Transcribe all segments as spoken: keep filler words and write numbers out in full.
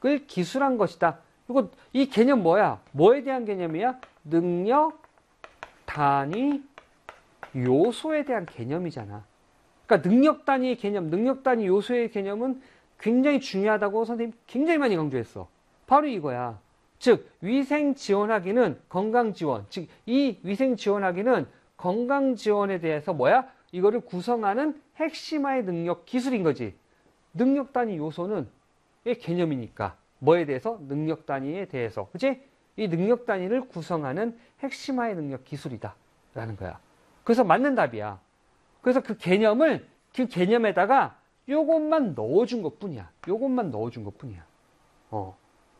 능력을 기술한 것이다. 이거 이 개념 뭐야? 뭐에 대한 개념이야? 능력 단위 요소에 대한 개념이잖아. 그러니까 능력 단위의 개념, 능력 단위 요소의 개념은 굉장히 중요하다고 선생님 굉장히 많이 강조했어. 바로 이거야. 즉 위생 지원하기는 건강 지원, 즉 이 위생 지원하기는 건강 지원에 대해서 뭐야? 이거를 구성하는 핵심화의 능력 기술인 거지. 능력 단위 요소는 의 개념이니까 뭐에 대해서? 능력 단위에 대해서. 그치? 이 능력 단위를 구성하는 핵심화의 능력 기술이다 라는 거야. 그래서 맞는 답이야. 그래서 그 개념을 그 개념에다가 요것만 넣어준 것 뿐이야. 요것만 넣어준 것 뿐이야. 어.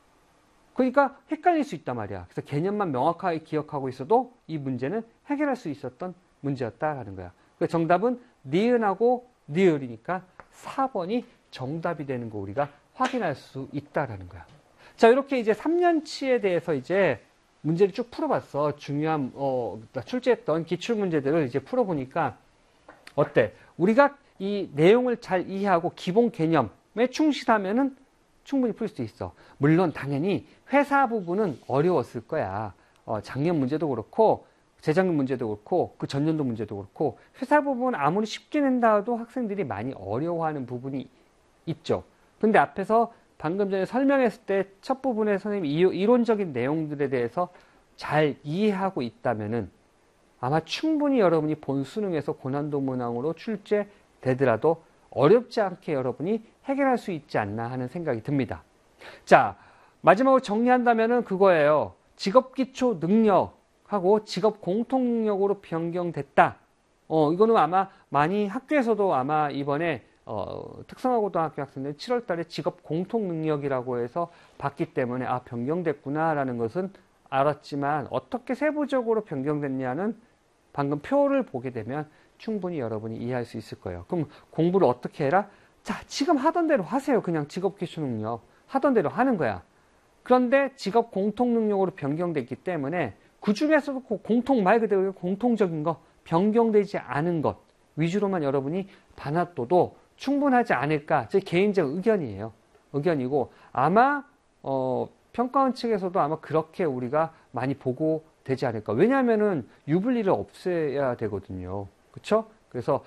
그러니까 헷갈릴 수 있단 말이야. 그래서 개념만 명확하게 기억하고 있어도 이 문제는 해결할 수 있었던 문제였다라는 거야. 그래서 정답은 니은하고 니을이니까 사 번이 정답이 되는 거 우리가 확인할 수 있다라는 거야. 자, 이렇게 이제 삼 년치에 대해서 이제 문제를 쭉 풀어봤어. 중요한, 어, 출제했던 기출문제들을 이제 풀어보니까 어때? 우리가 이 내용을 잘 이해하고 기본 개념에 충실하면은 충분히 풀 수 있어. 물론 당연히 회사 부분은 어려웠을 거야. 어, 작년 문제도 그렇고 재작년 문제도 그렇고 그 전년도 문제도 그렇고 회사 부분 아무리 쉽게 낸다 해도 학생들이 많이 어려워하는 부분이 있죠. 근데 앞에서 방금 전에 설명했을 때 첫 부분에 선생님이 이론적인 내용들에 대해서 잘 이해하고 있다면은 아마 충분히 여러분이 본 수능에서 고난도 문항으로 출제되더라도 어렵지 않게 여러분이 해결할 수 있지 않나 하는 생각이 듭니다. 자, 마지막으로 정리한다면은 그거예요. 직업기초 능력하고 직업 공통 능력으로 변경됐다. 어, 이거는 아마 많이 학교에서도 아마 이번에 어, 특성화고등학교 학생들 칠월 달에 직업 공통 능력이라고 해서 봤기 때문에 아, 변경됐구나라는 것은 알았지만 어떻게 세부적으로 변경됐냐는 방금 표를 보게 되면 충분히 여러분이 이해할 수 있을 거예요. 그럼 공부를 어떻게 해라? 자, 지금 하던 대로 하세요. 그냥 직업 기초 능력. 하던 대로 하는 거야. 그런데 직업 공통 능력으로 변경됐기 때문에 그 중에서도 공통 말 그대로 공통적인 거, 변경되지 않은 것 위주로만 여러분이 반합도도 충분하지 않을까. 제 개인적 의견이에요. 의견이고 아마 어, 평가원 측에서도 아마 그렇게 우리가 많이 보고 되지 않을까. 왜냐하면은 유불리를 없애야 되거든요. 그렇죠? 그래서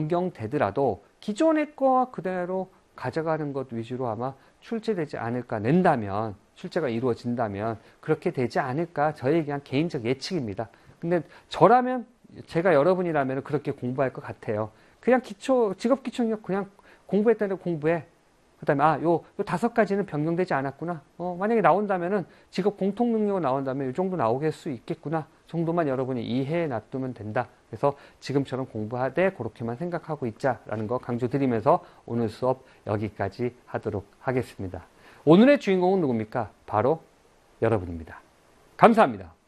변경되더라도 기존의 거와 그대로 가져가는 것 위주로 아마 출제되지 않을까. 낸다면, 출제가 이루어진다면 그렇게 되지 않을까. 저의 그냥 개인적 예측입니다. 근데 저라면, 제가 여러분이라면 그렇게 공부할 것 같아요. 그냥 기초, 직업 기초 능력 그냥 공부했다는 공부해. 그 다음에, 아, 요, 요 다섯 가지는 변경되지 않았구나. 어, 만약에 나온다면은, 직업 공통 능력으로 나온다면 이 정도 나오게 수 있겠구나. 정도만 여러분이 이해해 놔두면 된다. 그래서 지금처럼 공부하되 그렇게만 생각하고 있자라는 거 강조드리면서 오늘 수업 여기까지 하도록 하겠습니다. 오늘의 주인공은 누굽니까? 바로 여러분입니다. 감사합니다.